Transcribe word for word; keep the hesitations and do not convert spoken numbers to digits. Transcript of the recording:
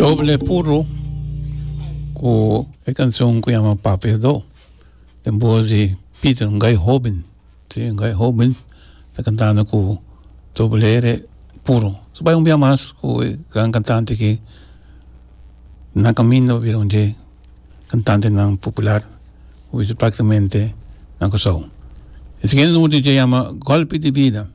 Doble Puro, con la canción que llama Papi Do. De voz de Peter, un guy joven, sí, un guy joven, está cantando con Doble R Puro. So, vai un día más con el gran cantante que na camino vira un día cantante nan popular, o es prácticamente na cosa. El siguiente número se llama Golpe de Vida.